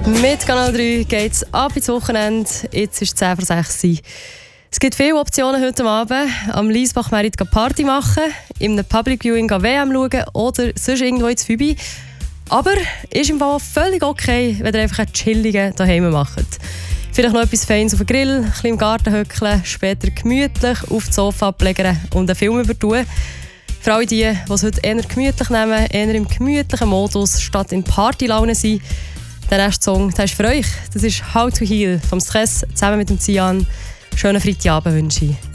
Mit Kanal 3 geht es ab ins Wochenende. Jetzt ist es 10 vor 6 Uhr. Es gibt viele Optionen heute Abend. Am Liesbach-Merit Party machen, in einem Public Viewing WM schauen oder sonst irgendwo ins Fübi. Aber ist im Fall völlig okay, wenn ihr einfach einen chilligen daheim macht. Vielleicht noch etwas Feines auf den Grill, ein bisschen im Garten hückeln, später gemütlich auf das Sofa ablegen und einen Film übertun. Für alle die es heute eher gemütlich nehmen, eher im gemütlichen Modus statt in Partylaune sind, der nächste Song, der ist für euch. Das ist «How to Heal» vom Stress zusammen mit dem Cian. Schönen Freitagabend wünsche ich.